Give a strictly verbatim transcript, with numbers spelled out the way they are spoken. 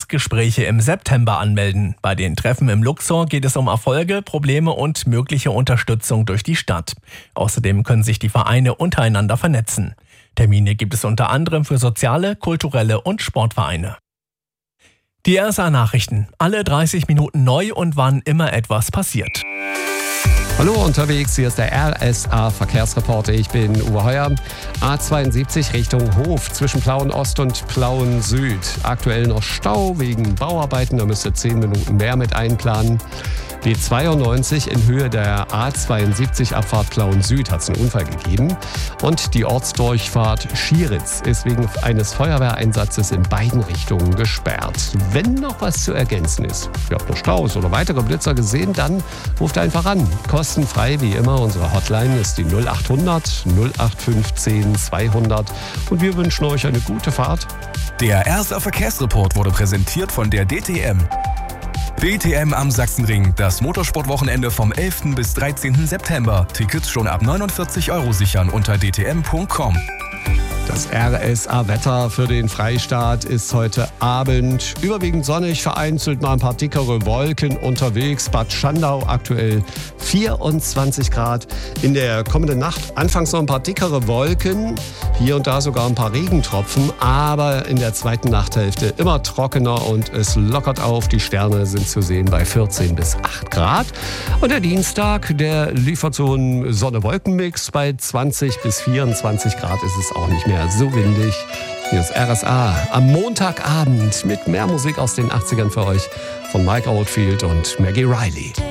Bewerbungsgespräche im September anmelden. Bei den Treffen im Luxor geht es um Erfolge, Probleme und mögliche Unterstützung durch die Stadt. Außerdem können sich die Vereine untereinander vernetzen. Termine gibt es unter anderem für soziale, kulturelle und Sportvereine. Die R S A-Nachrichten. Alle dreißig Minuten neu und wann immer etwas passiert. Hallo unterwegs, hier ist der R S A-Verkehrsreporter. Ich bin Uwe Heuer. A zweiundsiebzig Richtung Hof zwischen Plauen Ost und Plauen Süd. Aktuell noch Stau wegen Bauarbeiten, da müsst ihr zehn Minuten mehr mit einplanen. B zweiundneunzig in Höhe der A zweiundsiebzig Abfahrt Plauen Süd hat es einen Unfall gegeben. Und die Ortsdurchfahrt Schieritz ist wegen eines Feuerwehreinsatzes in beiden Richtungen gesperrt. Wenn noch was zu ergänzen ist, ihr habt noch Staus oder weitere Blitzer gesehen, dann ruft einfach an. Kostenfrei wie immer. Unsere Hotline ist die null acht hundert null acht fünfzehn zweihundert und wir wünschen euch eine gute Fahrt. Der R S A-Verkehrsreport wurde präsentiert von der D T M. D T M am Sachsenring, das Motorsportwochenende vom elften bis dreizehnten September. Tickets schon ab neunundvierzig Euro sichern unter d t m punkt com. Das R S A-Wetter für den Freistaat ist heute Abend überwiegend sonnig, vereinzelt mal ein paar dickere Wolken unterwegs. Bad Schandau aktuell vierundzwanzig Grad. In der kommenden Nacht anfangs noch ein paar dickere Wolken, hier und da sogar ein paar Regentropfen, aber in der zweiten Nachthälfte immer trockener und es lockert auf. Die Sterne sind zu sehen bei vierzehn bis acht Grad. Und der Dienstag, der liefert so einen Sonne-Wolken-Mix. Bei zwanzig bis vierundzwanzig Grad ist es auch nicht mehr so windig. Hier ist R S A am Montagabend mit mehr Musik aus den achtzigern für euch von Mike Oldfield und Maggie Riley.